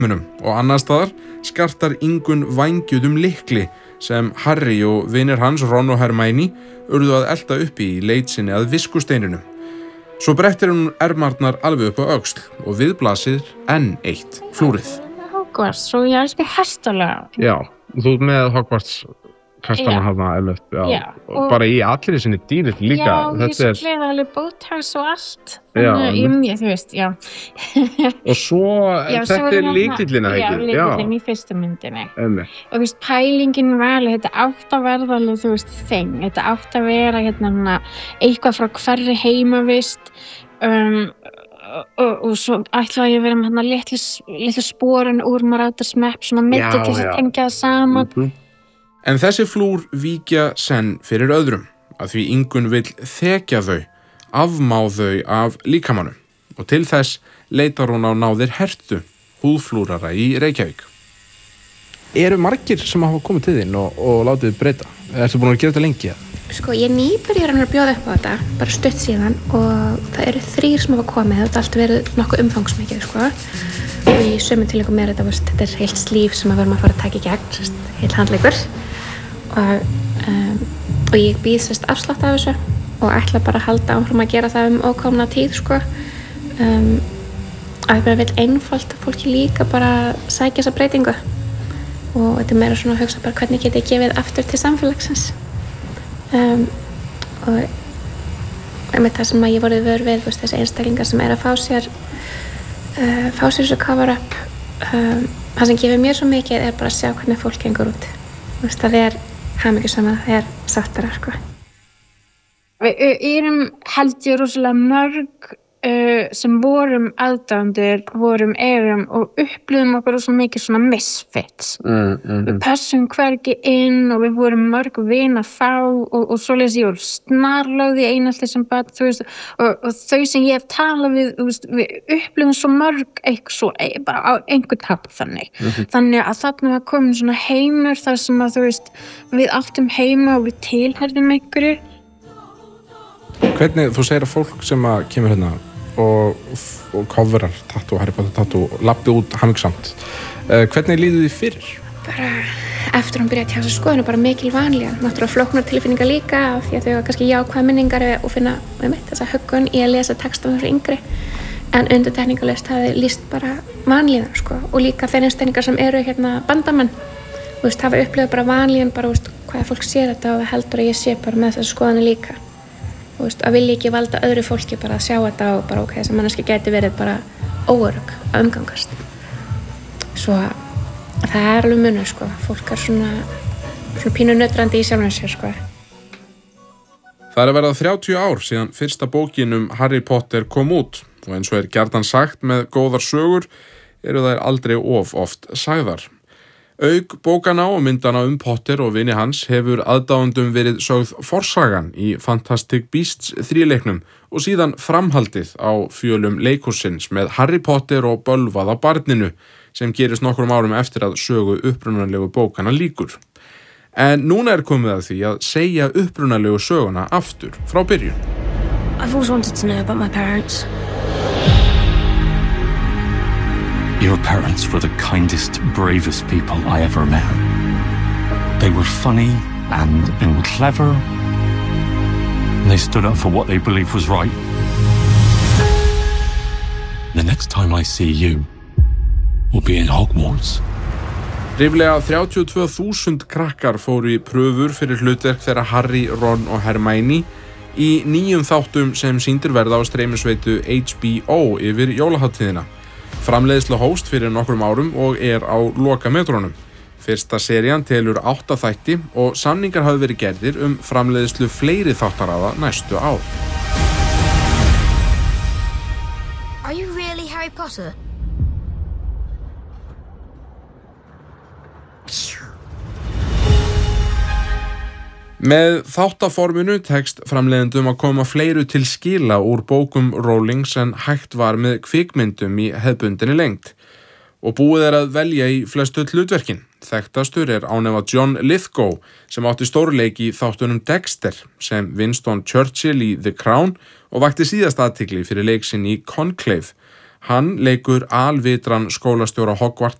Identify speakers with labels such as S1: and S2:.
S1: munum og annars staðar skartar Ingunn vængjuðum lykli sem Harry og vinir hans Ron og Hermione urðu að elta upp í leit sinni að viskusteininum. Svo brettir hún ermarnar alveg upp á öxl og við blasir enn eitt flúrið.
S2: Hogwarts, svo ég elski hestalega.
S3: Já, þú ert með Hogwarts hestana hana eflaust,
S2: Já,
S3: og bara í allir sinni dýrit líka.
S2: Já, ég svo gleða alveg Botox og allt.
S3: Já,
S2: þú veist, já.
S3: Og svo, þetta er lykillinn, ekki?
S2: Já, lykillinn í fyrstu myndinni.
S3: Einmitt.
S2: Og þú veist, pælingin var alveg, þetta átt að verða alveg, þú veist, þing. Þetta átt að vera eitthvað frá hverri heimavist. Og svo ætlaði ég að vera með litlu sporin úr Marauders Map, svona milli til þess að tengja það saman.
S1: En þessi flúr víkja senn fyrir öðrum, að því Ingunn vill þekja þau, afmá þau af líkamanum og til þess leitar hún á náðir Hertu, húðflúrara í Reykjavík. Eru margir sem hafa komið til þín og látið breyta? Ertu búin að gera þetta lengi?
S4: Sko, ég nýbyrjar að bjóða upp á þetta, bara stutt síðan og það eru 3 sem hafa komið, þetta alltaf verið nokkuð umfangsmikið, sko. Og í sömu tilengum þetta er heilt slíf sem við erum að fara að taka í gegn, heilt handleikur. Og ég býð afslátt af þessu og ætla bara að halda áfram að gera það ókomna tíð, sko. Að ég bara vil einfalt að fólki líka bara sækja þessa breytingu og þetta er meira svona að hugsa bara hvernig get ég gefið aftur til samfélagsins. Og með það sem ég vorið vör við, þessi einstaklingar sem að fá sér þessu cover-up, það sem gefur mér svo mikið er bara að sjá hvernig fólk gengur út. Það er hamingjusama, það er sáttara, sko.
S2: Við erum held ég rosalega mörg sem vorum aðdáendur, erum og upplifum okkur svo mikið svona misfits. Við passum hvergi inn og við vorum mörg vin að fá og svoleiðis ég voru snarlögð í einelti sem barn, þú veist, og þau sem ég hef talað við, þú veist, við upplifum svo mörg bara á einhvern hátt þannig. Þannig að þarna var komin svona heimur þar sem að, þú veist, við áttum heima og við tilherðum einhverju.
S1: Hvernig, þú segir að fólk sem að kemur hérna og coverar tattoo, Harry Potter tattoo, labbi út hamingsamt. Hvernig líður þið fyrir?
S4: Bara eftir hún byrjaði að tjá sig skoðinu, bara mikil vanlíðan. Náttúrulega flóknar tilfinningar líka af því að þau hafa kannski jákvæð minningar og finna þessa huggun í að lesa texta fyrir yngri. En undirtekningalist hafi lýst bara vanlíðan, sko. Og líka þeir einstaklingar sem eru bandamenn, hafa upplifað bara vanlíðan, bara hvað fólk sér þetta og heldur að ég sé bara með þessu skoðinu líka. Að vilja ekki valda öðru fólki bara að sjá þetta og bara þessi manneskja gæti verið bara óörugg að umgangast. Svo það er alveg munur, sko. Fólk er svona pínu nötrandi í sjálfum sér, sko.
S1: Það er að verða 30 ár síðan fyrsta bókin Harry Potter kom út og eins og er gjarnan sagt með góðar sögur eru þær aldrei of oft sagðar. Auk bókana og myndana Potter og vini hans hefur aðdáendum verið sögð forsagan í Fantastic Beasts 3-leiknum og síðan framhaldið á fjölum leikhússins með Harry Potter og bölvaða barninu sem gerist nokkrum árum eftir að sögu upprunalegu bókana lýkur. En núna er komið að því að segja upprunalegu söguna aftur frá byrjun.
S5: I've always wanted to know about my parents.
S6: Your parents were the kindest, bravest people I ever met. They were funny and clever. And they stood up for what they believed was right. The next time I see you will be in Hogwarts.
S1: Ríflega 32.000 krakkar fóru í pröfur fyrir hlutverk þeirra Harry, Ron og Hermione í 9 þáttum sem sýndir verða á streymisveitu HBO yfir jólahátíðina. Framleiðsla hófst fyrir nokkrum árum og er á lokametrónum. Fyrsta serían telur 8 þætti og samningar hafa verið gerðir framleiðslu fleiri þáttaraða næstu ár.
S5: Are you really Harry Potter?
S1: Með þáttaforminu tekst framleiðendum að koma fleiru til skila úr bókum Rowlings en hægt var með kvikmyndum í hefðbundinni lengd. Og búið er að velja í flestu hlutverkin. Þekktastur er ánefa John Lithgow sem átti stórleik í þáttunum Dexter sem Winston Churchill í The Crown og vakti síðast athygli fyrir leik sinn í Conclave. Hann leikur alvitran skólastjóra Hogwarts